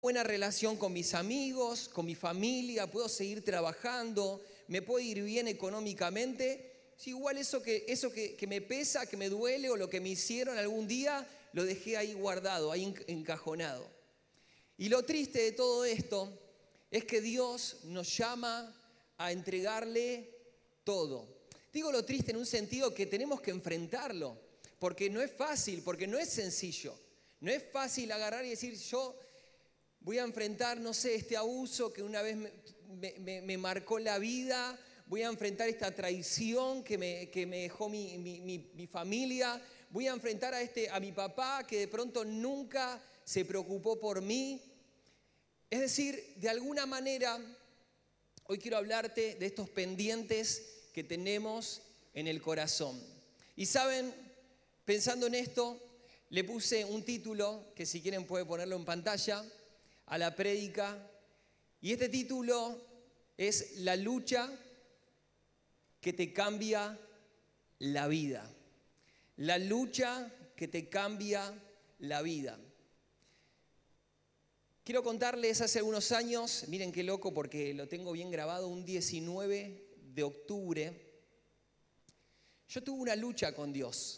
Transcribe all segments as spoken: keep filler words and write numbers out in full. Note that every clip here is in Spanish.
buena relación con mis amigos, con mi familia, puedo seguir trabajando, me puede ir bien económicamente. Sí, igual eso, que, eso que, que me pesa, que me duele o lo que me hicieron algún día, lo dejé ahí guardado, ahí encajonado. Y lo triste de todo esto es que Dios nos llama a entregarle todo. Digo lo triste en un sentido que tenemos que enfrentarlo, porque no es fácil, porque no es sencillo. No es fácil agarrar y decir, yo voy a enfrentar, no sé, este abuso que una vez me, me, me marcó la vida, voy a enfrentar esta traición que me, que me dejó mi, mi, mi, mi familia, voy a enfrentar a, este, a mi papá que de pronto nunca se preocupó por mí. Es decir, de alguna manera, hoy quiero hablarte de estos pendientes que tenemos en el corazón. Y saben, pensando en esto, le puse un título, que si quieren puede ponerlo en pantalla, a la prédica. Y este título es La lucha que te cambia la vida. La lucha que te cambia la vida. Quiero contarles, hace algunos años, miren qué loco porque lo tengo bien grabado, un diecinueve de octubre, yo tuve una lucha con Dios.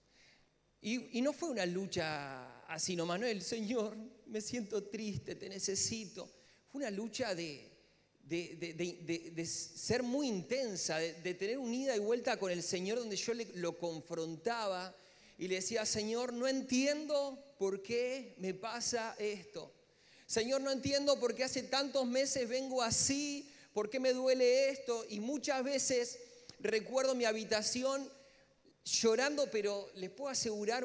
Y, y no fue una lucha así nomás, no, el Señor, me siento triste, te necesito. Fue una lucha de, de, de, de, de, de ser muy intensa, de, de tener un ida y vuelta con el Señor donde yo le, lo confrontaba y le decía, Señor, no entiendo por qué me pasa esto. Señor, no entiendo por qué hace tantos meses vengo así, por qué me duele esto. Y muchas veces recuerdo mi habitación llorando, pero les puedo asegurar,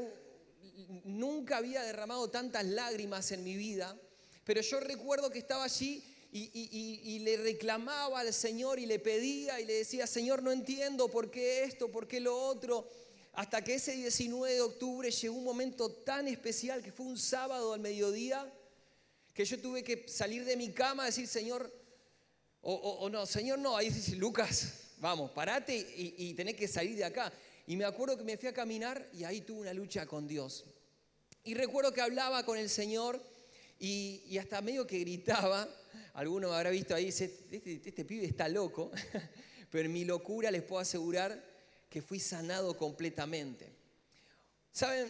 nunca había derramado tantas lágrimas en mi vida. Pero yo recuerdo que estaba allí y, y, y, y le reclamaba al Señor y le pedía y le decía, Señor, no entiendo por qué esto, por qué lo otro. Hasta que ese diecinueve de octubre llegó un momento tan especial que fue un sábado al mediodía, que yo tuve que salir de mi cama y decir, Señor, o, o, o no, Señor no, ahí dice, Lucas, vamos, parate y, y tenés que salir de acá. Y me acuerdo que me fui a caminar y ahí tuve una lucha con Dios. Y recuerdo que hablaba con el Señor y, y hasta medio que gritaba, alguno me habrá visto ahí, dice, este, este pibe está loco, pero en mi locura les puedo asegurar que fui sanado completamente. ¿Saben?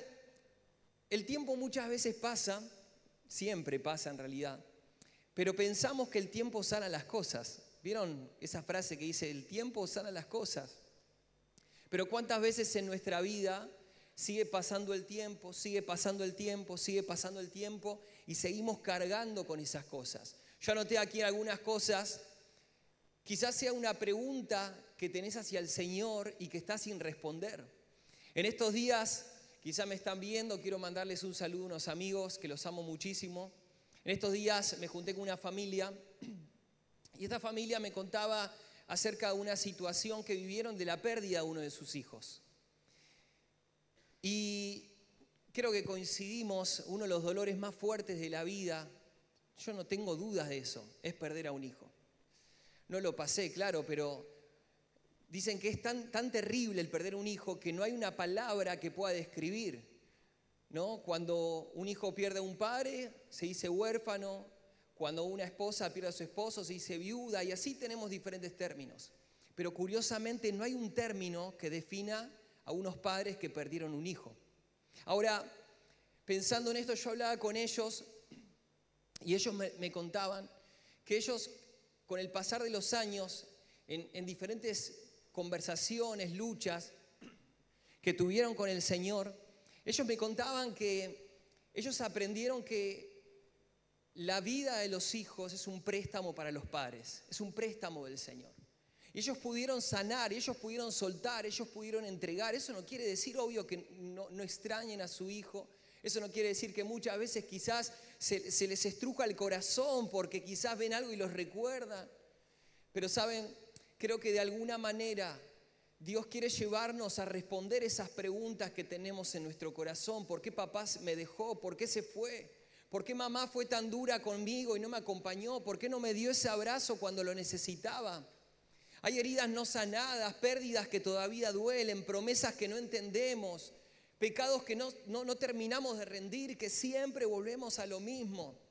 El tiempo muchas veces pasa, siempre pasa en realidad, pero pensamos que el tiempo sana las cosas. ¿Vieron esa frase que dice, el tiempo sana las cosas? Pero ¿cuántas veces en nuestra vida sigue pasando el tiempo, sigue pasando el tiempo, sigue pasando el tiempo y seguimos cargando con esas cosas? Yo anoté aquí algunas cosas, quizás sea una pregunta que tenés hacia el Señor y que está sin responder. En estos días, quizás me están viendo, quiero mandarles un saludo a unos amigos que los amo muchísimo. En estos días me junté con una familia y esta familia me contaba acerca de una situación que vivieron de la pérdida de uno de sus hijos. Y creo que coincidimos, uno de los dolores más fuertes de la vida, yo no tengo dudas de eso, es perder a un hijo. No lo pasé, claro, pero dicen que es tan, tan terrible el perder un hijo que no hay una palabra que pueda describir, ¿no? Cuando un hijo pierde a un padre, se dice huérfano. Cuando una esposa pierde a su esposo, se dice viuda, y así tenemos diferentes términos. Pero curiosamente no hay un término que defina a unos padres que perdieron un hijo. Ahora, pensando en esto, yo hablaba con ellos y ellos me, me contaban que ellos, con el pasar de los años, en, en diferentes conversaciones, luchas que tuvieron con el Señor, ellos me contaban que ellos aprendieron que la vida de los hijos es un préstamo para los padres, es un préstamo del Señor. Y ellos pudieron sanar, ellos pudieron soltar, ellos pudieron entregar. Eso no quiere decir, obvio, que no, no extrañen a su hijo. Eso no quiere decir que muchas veces quizás se, se les estruja el corazón porque quizás ven algo y los recuerdan. Pero saben, creo que de alguna manera Dios quiere llevarnos a responder esas preguntas que tenemos en nuestro corazón. ¿Por qué papá me dejó? ¿Por qué se fue? ¿Por qué mamá fue tan dura conmigo y no me acompañó? ¿Por qué no me dio ese abrazo cuando lo necesitaba? Hay heridas no sanadas, pérdidas que todavía duelen, promesas que no entendemos, pecados que no, no, no terminamos de rendir, que siempre volvemos a lo mismo.